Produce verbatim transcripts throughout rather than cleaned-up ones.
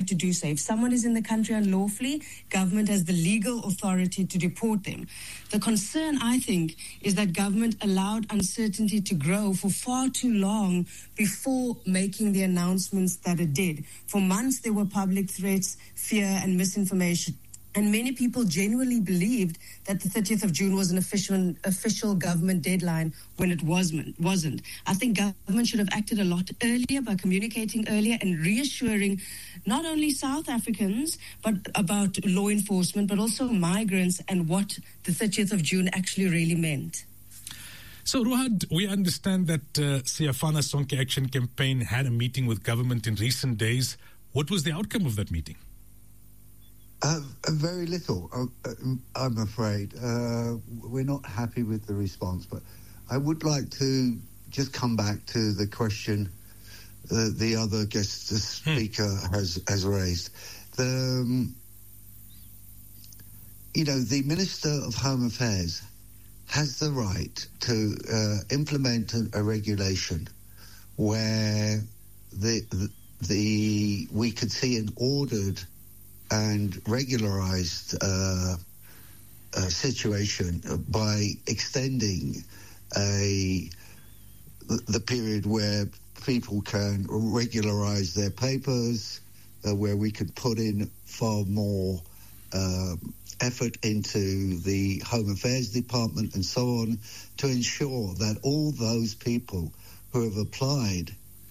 to do so. If someone is in the country unlawfully, government has the legal authority to deport them. The concern, I think, is that government allowed uncertainty to grow for far too long before making the announcements that it did. For months, there were public threats, fear, and misinformation. And many people genuinely believed that the thirtieth of June was an official official government deadline when it wasn't. wasn't. I think government should have acted a lot earlier by communicating earlier and reassuring not only South Africans but about law enforcement, but also migrants and what the thirtieth of June actually really meant. So, Ruhad, we understand that uh, Siafana Sonke Action Campaign had a meeting with government in recent days. What was the outcome of that meeting? Uh, very little, uh, I'm afraid. Uh, we're not happy with the response, but I would like to just come back to the question uh, the other guest the speaker hmm. has, has raised. The, um, you know, the Minister of Home Affairs has the right to uh, implement a, a regulation where the, the, the we could see an ordered and regularized uh, uh, situation by extending a the period where people can regularize their papers, uh, where we could put in far more uh, effort into the Home Affairs Department and so on to ensure that all those people who have applied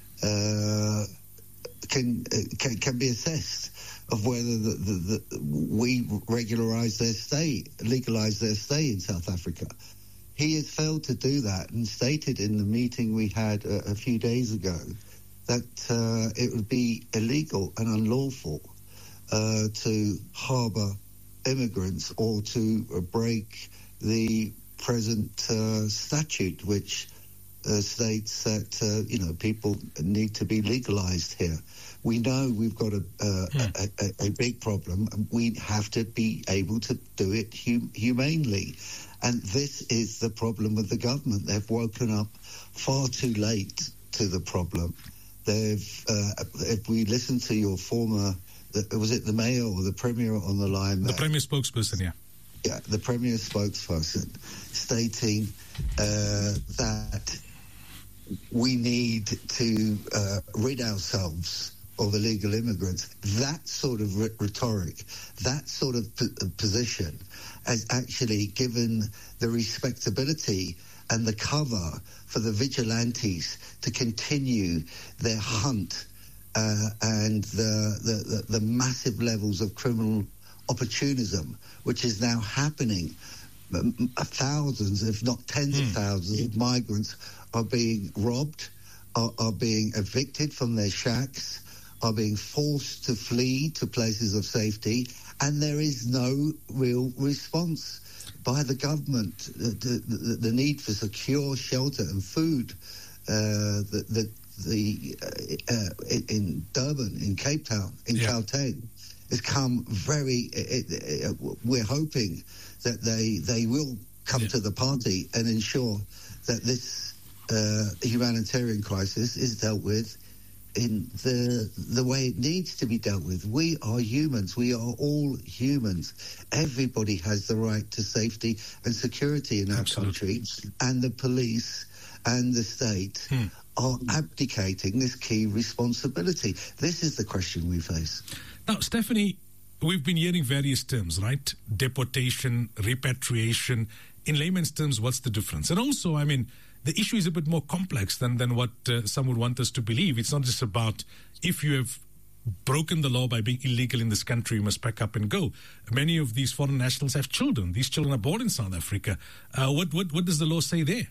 uh, can, uh, can can be assessed of whether the, the, the, we regularize their stay, legalize their stay in South Africa. He has failed to do that and stated in the meeting we had a, a few days ago that uh, it would be illegal and unlawful uh, to harbour immigrants or to uh, break the present uh, statute, which uh, states that, uh, you know, people need to be legalized here. We know we've got a, uh, yeah. a, a, a big problem, and we have to be able to do it hum- humanely. And this is the problem with the government. They've woken up far too late to the problem. They've, uh, if we listen to your former, was it the mayor or the premier on the line? The premier spokesperson, yeah. Yeah, the premier spokesperson stating uh, that we need to uh, rid ourselves of illegal immigrants. That sort of r- rhetoric, that sort of p- position has actually given the respectability and the cover for the vigilantes to continue their hunt uh, and the, the, the, the massive levels of criminal opportunism, which is now happening. Thousands, if not tens mm. of thousands of migrants are being robbed, are, are being evicted from their shacks, are being forced to flee to places of safety, and there is no real response by the government. The, the, the need for secure shelter and food, uh, the, the, the uh, in Durban, in Cape Town, in yeah. Gauteng, has come very. It, it, we're hoping that they they will come yeah. to the party and ensure that this uh, humanitarian crisis is dealt with in the the way it needs to be dealt with. We are humans. We are all humans. Everybody has the right to safety and security in our Absolutely. country, and the police and the state hmm. are abdicating this key responsibility. This is the question we face. Now, Stephanie, we've been hearing various terms, right? Deportation, repatriation. In layman's terms, what's the difference? And also, I mean, the issue is a bit more complex than, than what uh, some would want us to believe. It's not just about if you have broken the law by being illegal in this country, you must pack up and go. Many of these foreign nationals have children. These children are born in South Africa. Uh, what, what, what does the law say there?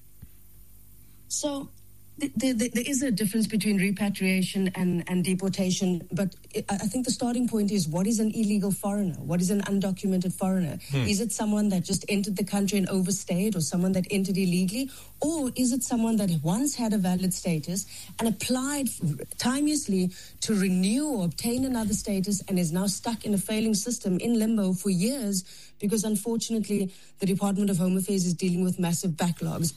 So there, there, there is a difference between repatriation and, and deportation, but it, I think the starting point is, what is an illegal foreigner? What is an undocumented foreigner? Hmm. Is it someone that just entered the country and overstayed, or someone that entered illegally? Or is it someone that once had a valid status and applied timeously to renew or obtain another status and is now stuck in a failing system in limbo for years because, unfortunately, the Department of Home Affairs is dealing with massive backlogs?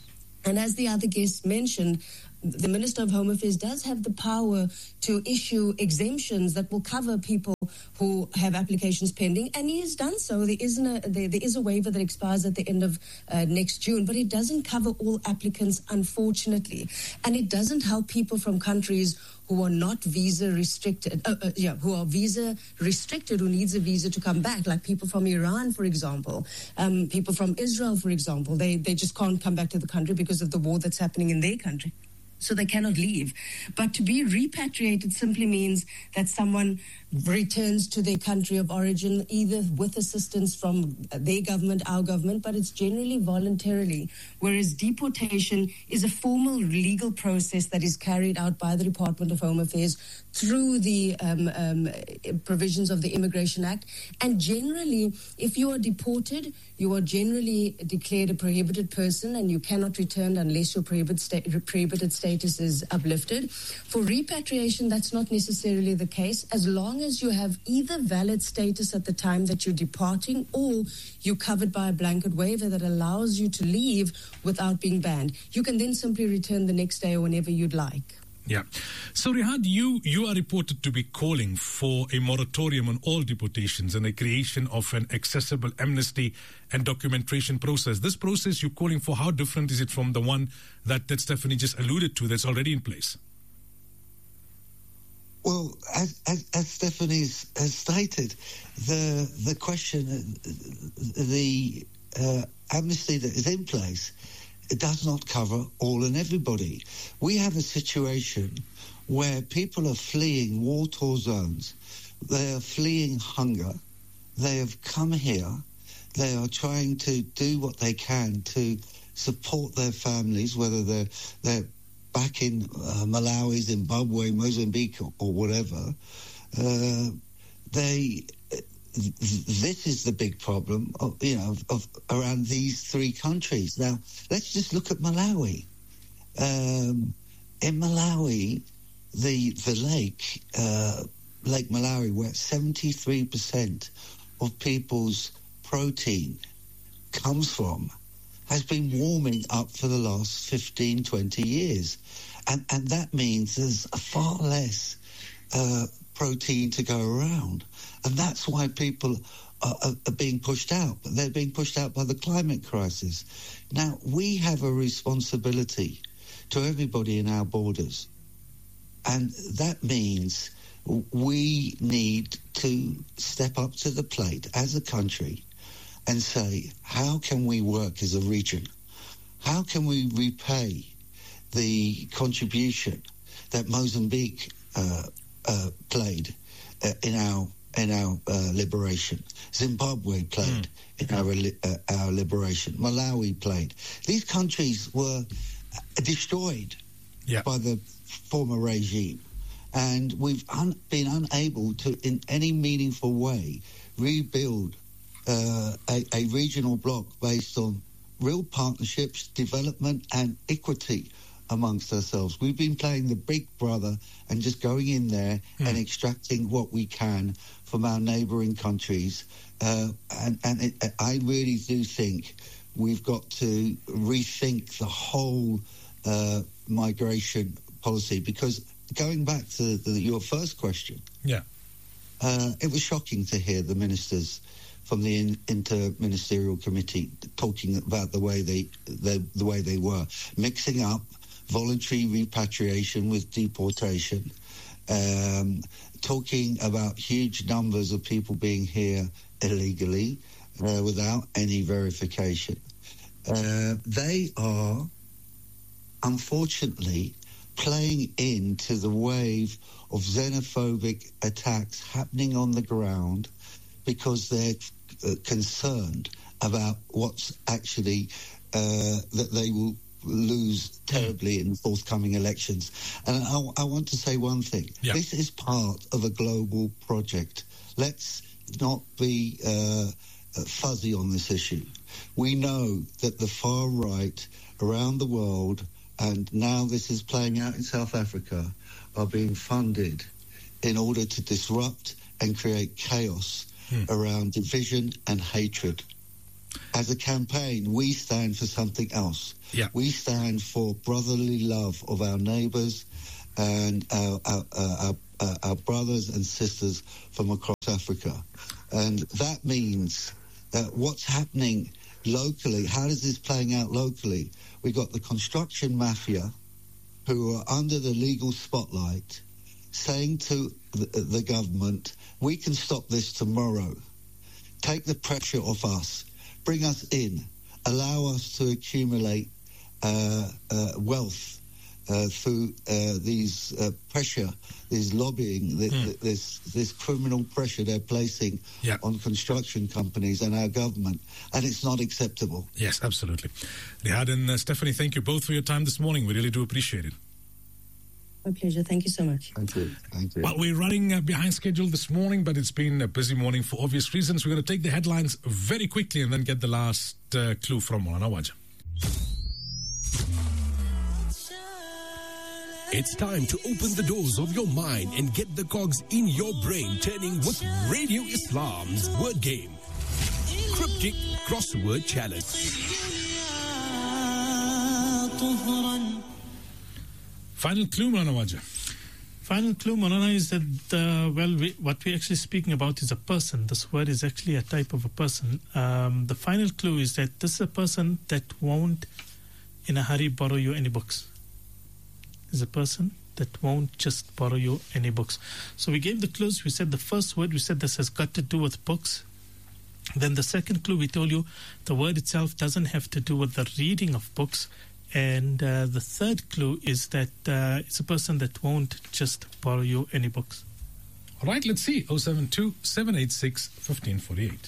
And as the other guests mentioned, the Minister of Home Affairs does have the power to issue exemptions that will cover people who have applications pending, and he has done so. There isn't a there, there is a waiver that expires at the end of uh, next June, but it doesn't cover all applicants, unfortunately, and it doesn't help people from countries who are not visa restricted, uh, uh, yeah, who are visa restricted, who needs a visa to come back, like people from Iran, for example, um, people from Israel, for example. They they just can't come back to the country because of the war that's happening in their country. So they cannot leave. But to be repatriated simply means that someone returns to their country of origin, either with assistance from their government, our government, but it's generally voluntarily, whereas deportation is a formal legal process that is carried out by the Department of Home Affairs through the um, um, provisions of the Immigration Act. And generally, if you are deported, you are generally declared a prohibited person and you cannot return unless your prohibited, sta- prohibited status is uplifted. For repatriation, that's not necessarily the case, as long as you have either valid status at the time that you're departing or you're covered by a blanket waiver that allows you to leave without being banned. You can then simply return the next day or whenever you'd like. Yeah. So, Rihad, you, you are reported to be calling for a moratorium on all deportations and a creation of an accessible amnesty and documentation process. This process you're calling for, how different is it from the one that, that Stephanie just alluded to that's already in place? Well, as, as, as Stephanie has stated, the the question, the uh, amnesty that is in place, it does not cover all and everybody. We have a situation where people are fleeing war-torn zones. They are fleeing hunger. They have come here. They are trying to do what they can to support their families, whether they're, they're back in uh, Malawi, Zimbabwe, Mozambique, or, or whatever. Uh, they... This is the big problem, of, you know, of, of around these three countries. Now, let's just look at Malawi. Um, in Malawi, the the lake, uh, Lake Malawi, where seventy-three percent of people's protein comes from, has been warming up for the last fifteen, twenty years. And, and that means there's far less uh, protein to go around. And that's why people are, are, are being pushed out. But they're being pushed out by the climate crisis. Now, we have a responsibility to everybody in our borders. And that means we need to step up to the plate as a country and say, how can we work as a region? How can we repay the contribution that Mozambique uh, uh, played uh, in our in our uh, liberation? Zimbabwe played mm. in our uh, our liberation. Malawi played. These countries were destroyed yeah. by the former regime, and we've un- been unable to, in any meaningful way, rebuild uh, a, a regional bloc based on real partnerships, development, and equity amongst ourselves. We've been playing the big brother and just going in there mm. and extracting what we can from our neighbouring countries. Uh, and and it, I really do think we've got to rethink the whole uh, migration policy, because going back to the, your first question, yeah, uh, it was shocking to hear the ministers from the in, Inter-Ministerial Committee talking about the way they, they the way they were, mixing up voluntary repatriation with deportation, um, talking about huge numbers of people being here illegally uh, without any verification. Uh, they are, unfortunately, playing into the wave of xenophobic attacks happening on the ground because they're uh, concerned about what's actually uh, that they will lose terribly in forthcoming elections. And I, I want to say one thing. Yeah. This is part of a global project. Let's not be uh, fuzzy on this issue. We know that the far right around the world, and now this is playing out in South Africa, are being funded in order to disrupt and create chaos hmm. around division and hatred. as a campaign, we stand for something else. Yeah. We stand for brotherly love of our neighbours and our, our, our, our, our brothers and sisters from across Africa. And that means that what's happening locally, how is this playing out locally? We've got the construction mafia who are under the legal spotlight saying to the, the government, we can stop this tomorrow. Take the pressure off us. Bring us in. Allow us to accumulate uh, uh, wealth uh, through uh, these uh, pressure, this lobbying, this, mm. this this criminal pressure they're placing yeah. on construction companies and our government. And it's not acceptable. Yes, absolutely. Rihad and uh, Stephanie, thank you both for your time this morning. We really do appreciate it. My pleasure. Thank you so much. Thank you. Thank you. Well, we're running uh, behind schedule this morning, but it's been a busy morning for obvious reasons. We're going to take the headlines very quickly and then get the last uh, clue from Maulana Wajah. It's time to open the doors of your mind and get the cogs in your brain turning with Radio Islam's word game. Cryptic Crossword Challenge. Final clue, Maulana Wajah. Final clue, Maulana, is that, uh, well, we, what we're actually speaking about is a person. This word is actually a type of a person. Um, the final clue is that this is a person that won't, in a hurry, borrow you any books. Is a person that won't just borrow you any books. So we gave the clues. We said the first word, we said this has got to do with books. Then the second clue, we told you the word itself doesn't have to do with the reading of books. And uh, the third clue is that uh, it's a person that won't just borrow you any books. All right, let's see. oh seven two, seven eight six, one five four eight.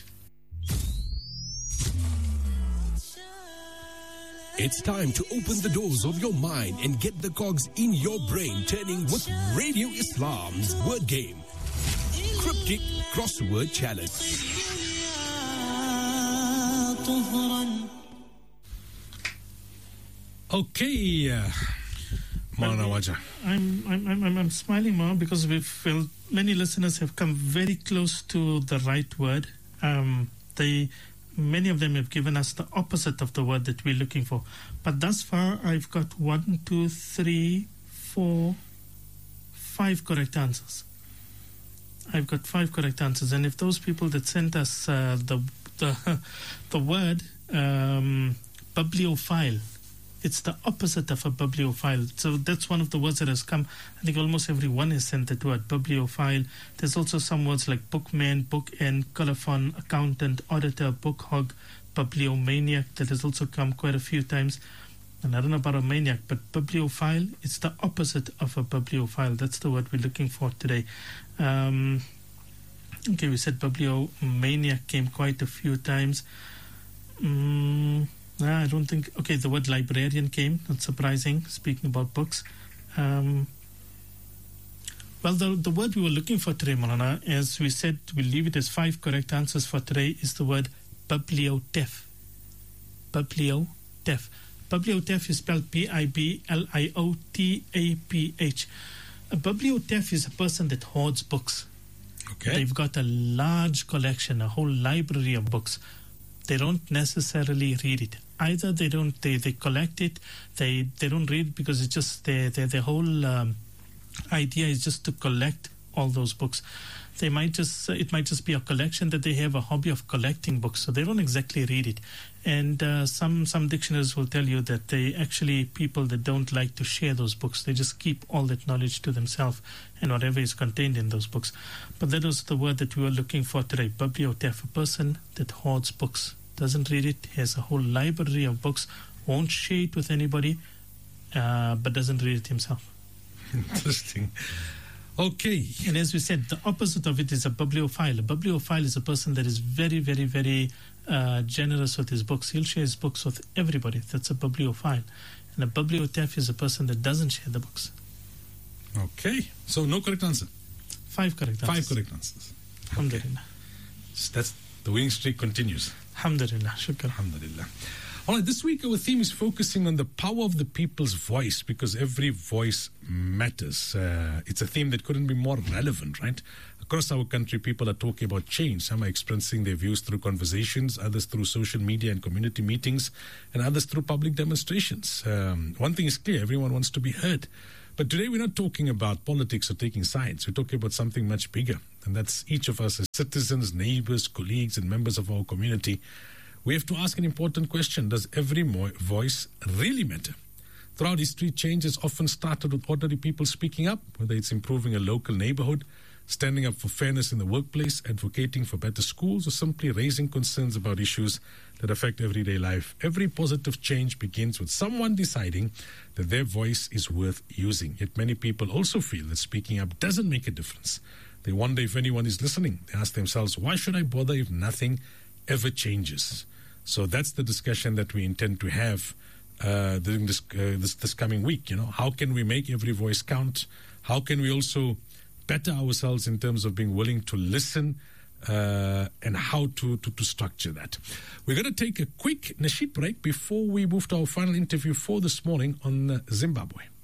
It's time to open the doors of your mind and get the cogs in your brain turning with Radio Islam's word game. Cryptic Crossword Challenge. Okay, uh, Maulana Wajah. I'm, I'm, I'm, I'm smiling, Ma, because we feel many listeners have come very close to the right word. Um, they... Many of them have given us the opposite of the word that we're looking for. But thus far, I've got one, two, three, four, five correct answers. I've got five correct answers. And if those people that sent us uh, the, the the word um, bibliophile, it's the opposite of a bibliophile. So that's one of the words that has come. I think almost everyone has sent that word, bibliophile. There's also some words like bookman, bookend, colophon, accountant, auditor, book hog, bibliomaniac. That has also come quite a few times. And I don't know about a maniac, but bibliophile, it's the opposite of a bibliophile. That's the word we're looking for today. Um, okay, we said bibliomaniac came quite a few times. Um, No, I don't think... Okay, the word librarian came, not surprising, speaking about books. Um, well, the the word we were looking for today, Maulana, as we said, we'll leave it as five correct answers for today, is the word bibliotef. Bibliotef. Bibliotef is spelled B I B L I O T A P H. A bibliotef is a person that hoards books. Okay. They've got a large collection, a whole library of books. They don't necessarily read it. Either they don't, they, they collect it, they they don't read because it's just their their, their whole um, idea is just to collect all those books. They might just, it might just be a collection that they have, a hobby of collecting books, so they don't exactly read it. And uh, some some dictionaries will tell you that they actually people that don't like to share those books. They just keep all that knowledge to themselves and whatever is contained in those books. But that was the word that we were looking for today, bibliotef, a person that hoards books. Doesn't read it, has a whole library of books, won't share it with anybody, uh, but doesn't read it himself. Interesting. Okay. And as we said, the opposite of it is a bibliophile. A bibliophile is a person that is very, very, very uh, generous with his books. He'll share his books with everybody. That's a bibliophile. And a bibliotef is a person that doesn't share the books. Okay. So no correct answer. Five correct answers. Five correct answers. Alhamdulillah. That's the winning streak continues. Alhamdulillah. Shukran. Alhamdulillah. All right, this week our theme is focusing on the power of the people's voice, because every voice matters. Uh, it's a theme that couldn't be more relevant, right? Across our country, people are talking about change. Some are expressing their views through conversations, others through social media and community meetings, and others through public demonstrations. Um, one thing is clear, everyone wants to be heard. But today we're not talking about politics or taking sides. We're talking about something much bigger, and that's each of us as citizens, neighbors, colleagues, and members of our community. We have to ask an important question. Does every mo- voice really matter? Throughout history, change has often started with ordinary people speaking up, whether it's improving a local neighborhood, standing up for fairness in the workplace, advocating for better schools, or simply raising concerns about issues that affect everyday life. Every positive change begins with someone deciding that their voice is worth using. Yet many people also feel that speaking up doesn't make a difference. They wonder if anyone is listening. They ask themselves, why should I bother if nothing ever changes? So that's the discussion that we intend to have uh, during this, uh, this this coming week. You know, how can we make every voice count? How can we also better ourselves in terms of being willing to listen, uh, and how to, to to structure that? We're going to take a quick Nasheed break before we move to our final interview for this morning on uh, Zimbabwe.